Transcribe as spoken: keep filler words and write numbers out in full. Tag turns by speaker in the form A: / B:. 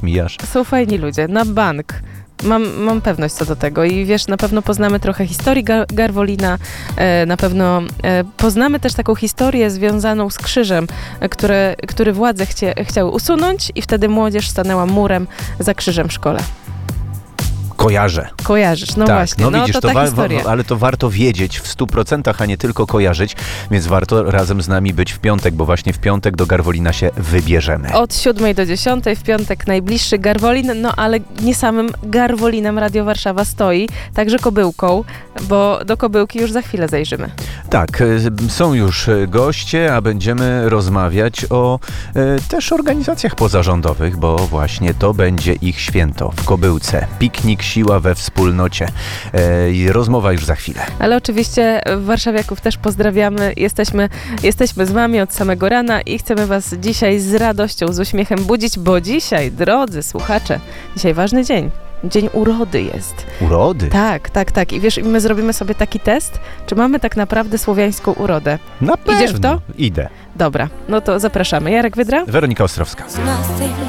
A: mijasz, mijasz.
B: Są fajni ludzie, na bank. Mam, mam pewność co do tego i wiesz, na pewno poznamy trochę historii Gar- Garwolina, e, na pewno e, poznamy też taką historię związaną z krzyżem, e, które, który władze chcie, chciały usunąć i wtedy młodzież stanęła murem za krzyżem w szkole.
A: Kojarzę.
B: Kojarzysz, no
A: tak,
B: właśnie,
A: no,
B: no
A: widzisz,
B: to,
A: to
B: ta
A: wa-
B: historia.
A: wa- ale to warto wiedzieć w stu procentach, a nie tylko kojarzyć, więc warto razem z nami być w piątek, bo właśnie w piątek do Garwolina się wybierzemy.
B: Od siódmej do dziesiątej w piątek najbliższy Garwolin, no ale nie samym Garwolinem Radio Warszawa stoi, także Kobyłką, bo do Kobyłki już za chwilę zajrzymy.
A: Tak, y, są już y, goście, a będziemy rozmawiać o y, też organizacjach pozarządowych, bo właśnie to będzie ich święto w Kobyłce. Piknik Siła we wspólnocie. Y, rozmowa już za chwilę.
B: Ale oczywiście warszawiaków też pozdrawiamy. Jesteśmy, jesteśmy z wami od samego rana i chcemy was dzisiaj z radością, z uśmiechem budzić, bo dzisiaj, drodzy słuchacze, dzisiaj ważny dzień. Dzień urody jest.
A: Urody?
B: Tak, tak, tak. I wiesz, my zrobimy sobie taki test, czy mamy tak naprawdę słowiańską urodę.
A: Na pewno.
B: Idziesz w to?
A: Idę.
B: Dobra, no to zapraszamy. Jarek Wydra?
A: Weronika Ostrowska.
C: Nothing